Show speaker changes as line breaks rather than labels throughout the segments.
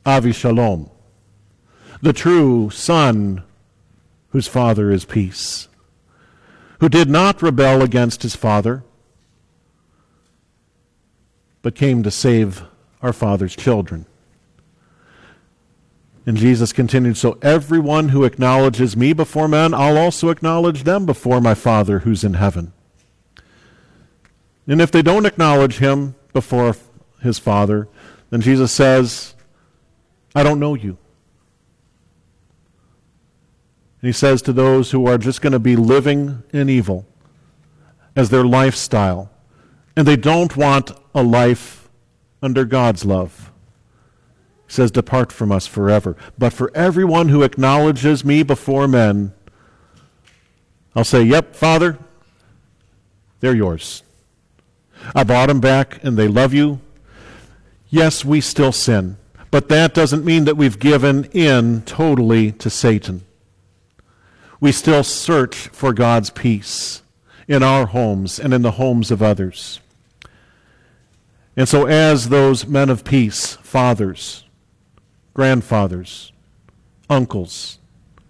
Avishalom, the true son whose father is peace, who did not rebel against his father, but came to save our Father's children. And Jesus continued, so everyone who acknowledges me before men, I'll also acknowledge them before my Father who's in heaven. And if they don't acknowledge him before his Father, then Jesus says, I don't know you. And he says to those who are just going to be living in evil as their lifestyle, and they don't want a life under God's love, he says, depart from us forever. But for everyone who acknowledges me before men, I'll say, yep, Father, they're yours. I bought them back and they love you. Yes, we still sin, but that doesn't mean that we've given in totally to Satan. We still search for God's peace in our homes and in the homes of others. And so as those men of peace, fathers, grandfathers, uncles,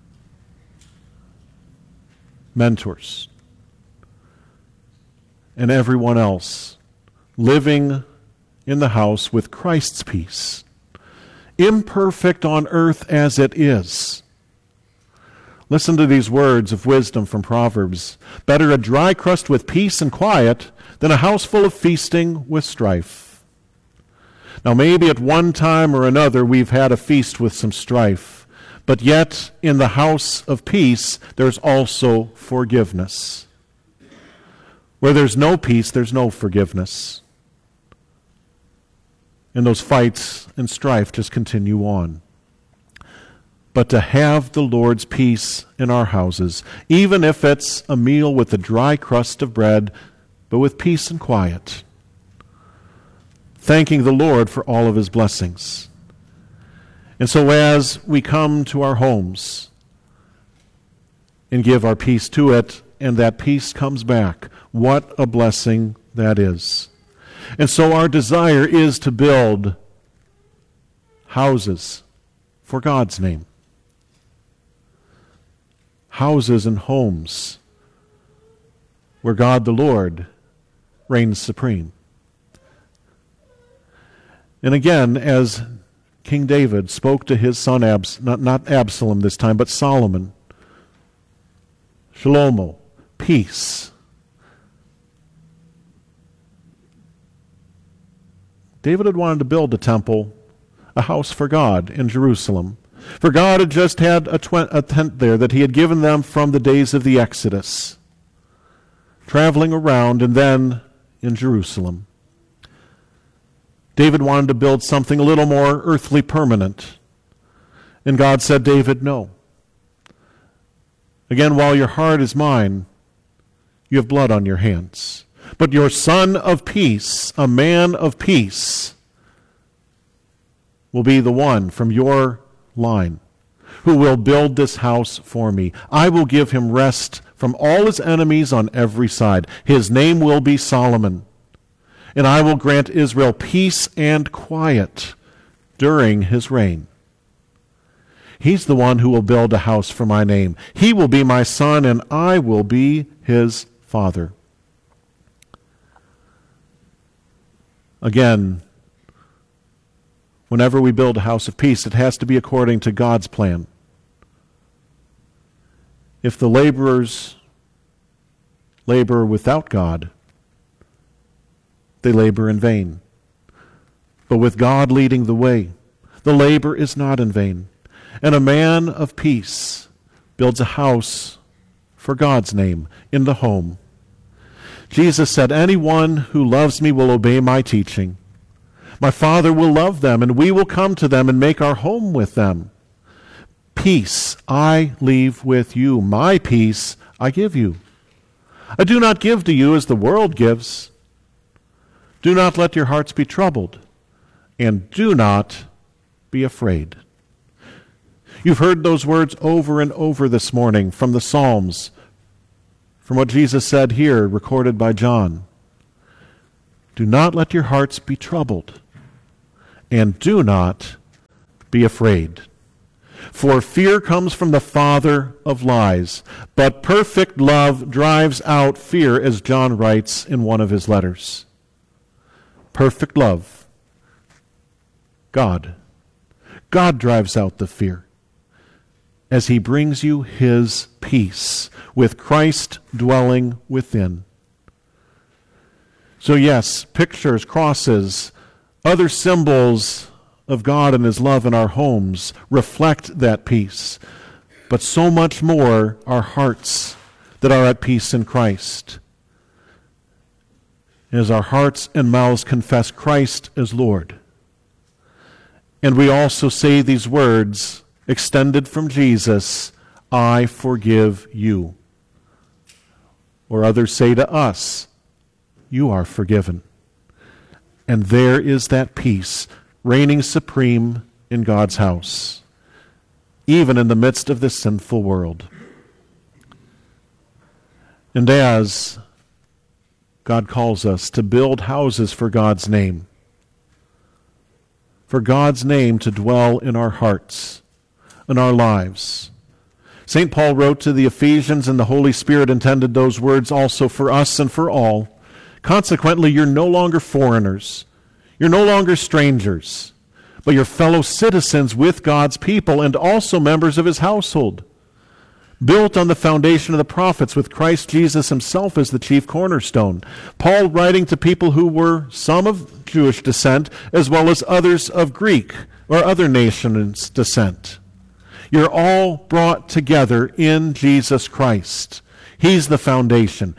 mentors, and everyone else living in the house with Christ's peace, imperfect on earth as it is. Listen to these words of wisdom from Proverbs. Better a dry crust with peace and quiet than a house full of feasting with strife. Now maybe at one time or another we've had a feast with some strife, but yet in the house of peace there's also forgiveness. Where there's no peace, there's no forgiveness. And those fights and strife just continue on. But to have the Lord's peace in our houses, even if it's a meal with a dry crust of bread, but with peace and quiet, thanking the Lord for all of his blessings. And so as we come to our homes and give our peace to it, and that peace comes back, what a blessing that is. And so our desire is to build houses for God's name. Houses and homes where God the Lord reigns supreme. And again, as King David spoke to his son, not Absalom this time, but Solomon, Shlomo, peace. David had wanted to build a temple, a house for God in Jerusalem. For God had just had a tent there that he had given them from the days of the Exodus, traveling around and then in Jerusalem. David wanted to build something a little more earthly permanent. And God said, David, no. Again, while your heart is mine, you have blood on your hands. But your son of peace, a man of peace, will be the one from your line who will build this house for me. I will give him rest from all his enemies on every side. His name will be Solomon. And I will grant Israel peace and quiet during his reign. He's the one who will build a house for my name. He will be my son, and I will be his father. Again, whenever we build a house of peace, it has to be according to God's plan. If the laborers labor without God, they labor in vain. But with God leading the way, the labor is not in vain. And a man of peace builds a house for God's name in the home. Jesus said, anyone who loves me will obey my teaching. My Father will love them, and we will come to them and make our home with them. Peace I leave with you. My peace I give you. I do not give to you as the world gives. Do not let your hearts be troubled, and do not be afraid. You've heard those words over and over this morning from the Psalms, from what Jesus said here, recorded by John. Do not let your hearts be troubled, and do not be afraid. For fear comes from the father of lies, but perfect love drives out fear, as John writes in one of his letters. Perfect love. God. God drives out the fear as he brings you his peace with Christ dwelling within. So yes, pictures, crosses, other symbols of God and his love in our homes reflect that peace. But so much more our hearts that are at peace in Christ. As our hearts and mouths confess Christ as Lord. And we also say these words extended from Jesus, I forgive you. Or others say to us, you are forgiven. And there is that peace reigning supreme in God's house, even in the midst of this sinful world. And as God calls us to build houses for God's name to dwell in our hearts, in our lives. St. Paul wrote to the Ephesians, and the Holy Spirit intended those words also for us and for all. Consequently, you're no longer foreigners. You're no longer strangers, but you're fellow citizens with God's people and also members of his household, built on the foundation of the prophets with Christ Jesus himself as the chief cornerstone. Paul writing to people who were some of Jewish descent as well as others of Greek or other nations' descent. You're all brought together in Jesus Christ. He's the foundation.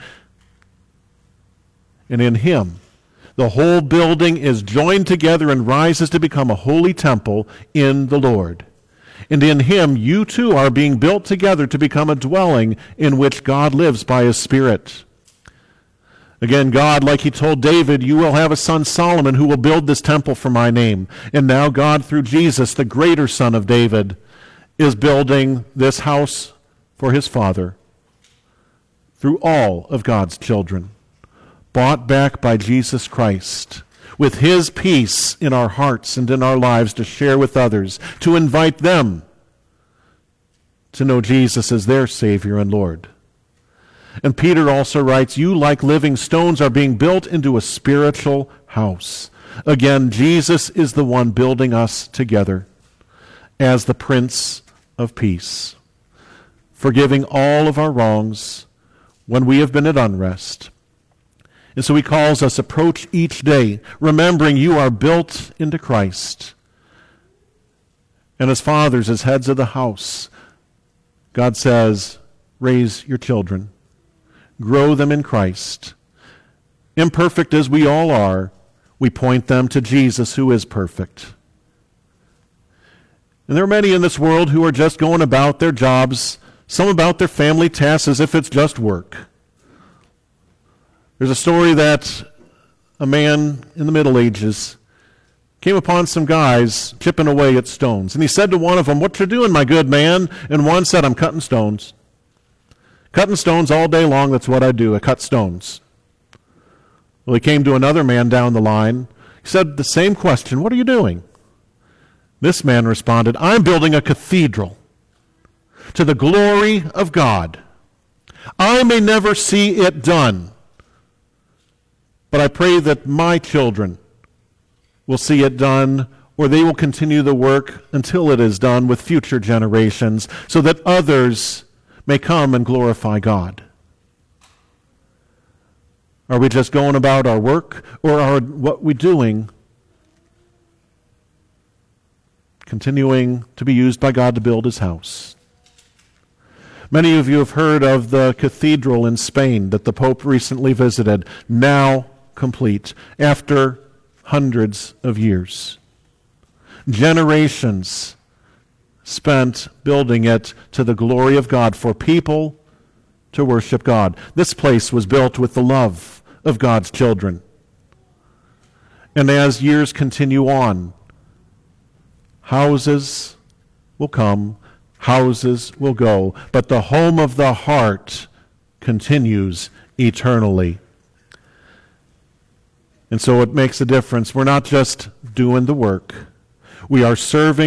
And in him, the whole building is joined together and rises to become a holy temple in the Lord. And in him, you too are being built together to become a dwelling in which God lives by his Spirit. Again, God, like he told David, you will have a son Solomon who will build this temple for my name. And now God, through Jesus, the greater son of David, is building this house for his Father through all of God's children, bought back by Jesus Christ, with his peace in our hearts and in our lives to share with others, to invite them to know Jesus as their Savior and Lord. And Peter also writes, you like living stones are being built into a spiritual house. Again, Jesus is the one building us together as the Prince of Peace, forgiving all of our wrongs when we have been at unrest. And so he calls us, approach each day, remembering you are built into Christ. And as fathers, as heads of the house, God says, raise your children. Grow them in Christ. Imperfect as we all are, we point them to Jesus who is perfect. And there are many in this world who are just going about their jobs, some about their family tasks as if it's just work. There's a story that a man in the Middle Ages came upon some guys chipping away at stones. And he said to one of them, what you doing, my good man? And one said, I'm cutting stones. Cutting stones all day long, that's what I do. I cut stones. Well, he came to another man down the line. He said the same question, what are you doing? This man responded, I'm building a cathedral to the glory of God. I may never see it done, but I pray that my children will see it done, or they will continue the work until it is done with future generations, so that others may come and glorify God. Are we just going about our work, or are what we're doing continuing to be used by God to build his house? Many of you have heard of the cathedral in Spain that the Pope recently visited, now complete, after hundreds of years. Generations spent building it to the glory of God for people to worship God. This place was built with the love of God's children. And as years continue on, houses will come, houses will go, but the home of the heart continues eternally. And so it makes a difference. We're not just doing the work. We are serving